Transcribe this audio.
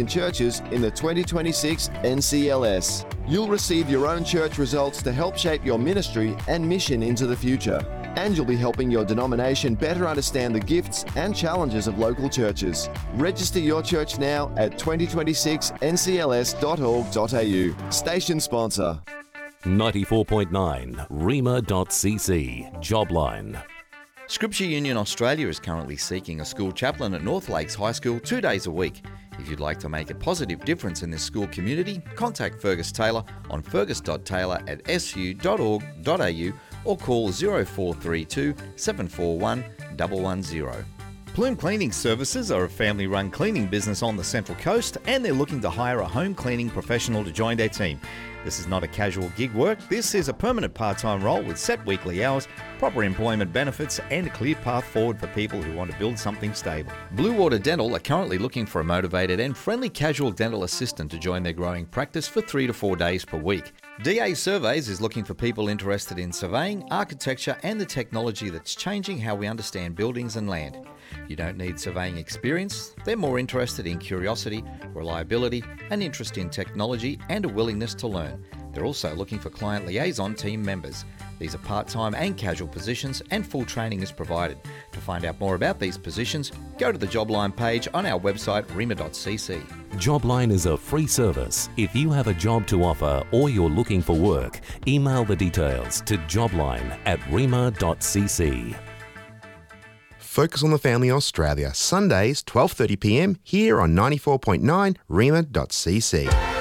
churches in the 2026 NCLS. You'll receive your own church results to help shape your ministry and mission into the future. And you'll be helping your denomination better understand the gifts and challenges of local churches. Register your church now at 2026ncls.org.au. Station sponsor. 94.9 Rima.cc Jobline. Scripture Union Australia is currently seeking a school chaplain at North Lakes High School 2 days a week. If you'd like to make a positive difference in this school community, contact Fergus Taylor on fergus.taylor@su.org.au or call 0432 741 110. Plume Cleaning Services are a family-run cleaning business on the Central Coast, and they're looking to hire a home cleaning professional to join their team. This is not a casual gig work. This is a permanent part-time role with set weekly hours, proper employment benefits, and a clear path forward for people who want to build something stable. Blue Water Dental are currently looking for a motivated and friendly casual dental assistant to join their growing practice for 3 to 4 days per week. DA Surveys is looking for people interested in surveying, architecture, and the technology that's changing how we understand buildings and land. You don't need surveying experience. They're more interested in curiosity, reliability, an interest in technology, and a willingness to learn. They're also looking for client liaison team members. These are part-time and casual positions, and full training is provided. To find out more about these positions, go to the Jobline page on our website, rima.cc. Jobline is a free service. If you have a job to offer or you're looking for work, email the details to jobline@rima.cc. Focus on the Family Australia, Sundays 12:30 p.m. here on 94.9 Rima.cc.